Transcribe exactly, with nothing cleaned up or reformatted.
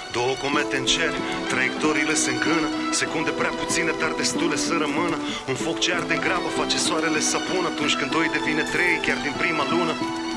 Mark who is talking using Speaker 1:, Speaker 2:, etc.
Speaker 1: Două comete în cer, traiectoriile se încână, secunde prea puține, dar destule să rămână. Un foc ce arde în grabă face soarele să pună, atunci când doi devine trei chiar din prima lună.